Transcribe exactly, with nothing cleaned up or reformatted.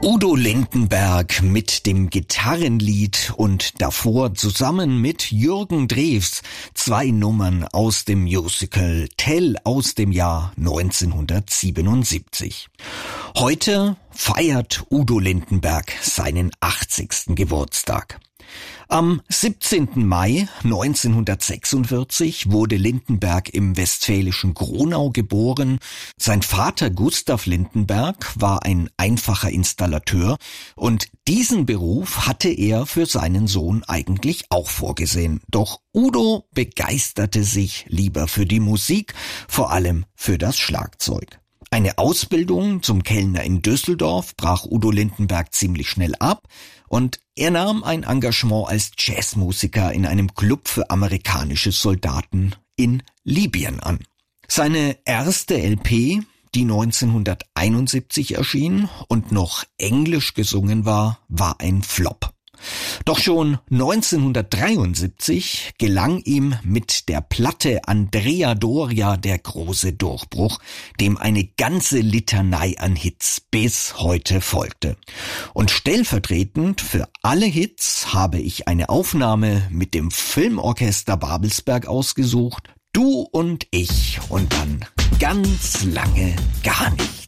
Udo Lindenberg mit dem Gitarrenlied und davor zusammen mit Jürgen Drews zwei Nummern aus dem Musical Tell aus dem Jahr neunzehnhundertsiebenundsiebzig. Heute feiert Udo Lindenberg seinen achtzigsten Geburtstag. Am siebzehnten Mai neunzehnhundertsechsundvierzig wurde Lindenberg im westfälischen Gronau geboren. Sein Vater Gustav Lindenberg war ein einfacher Installateur und diesen Beruf hatte er für seinen Sohn eigentlich auch vorgesehen. Doch Udo begeisterte sich lieber für die Musik, vor allem für das Schlagzeug. Eine Ausbildung zum Kellner in Düsseldorf brach Udo Lindenberg ziemlich schnell ab und er nahm ein Engagement als Jazzmusiker in einem Club für amerikanische Soldaten in Libyen an. Seine erste L P, die neunzehnhunderteinundsiebzig erschien und noch englisch gesungen war, war ein Flop. Doch schon neunzehnhundertdreiundsiebzig gelang ihm mit der Platte Andrea Doria der große Durchbruch, dem eine ganze Litanei an Hits bis heute folgte. Und stellvertretend für alle Hits habe ich eine Aufnahme mit dem Filmorchester Babelsberg ausgesucht. Du und ich und dann ganz lange gar nicht.